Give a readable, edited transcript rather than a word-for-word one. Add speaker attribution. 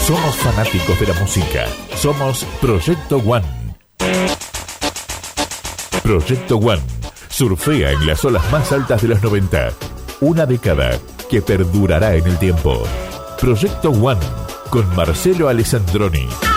Speaker 1: Somos fanáticos de la música. Somos Proyecto One. Proyecto One. Surfea en las olas más altas de los 90. Una década que perdurará en el tiempo. Proyecto One con Marcelo Alessandroni.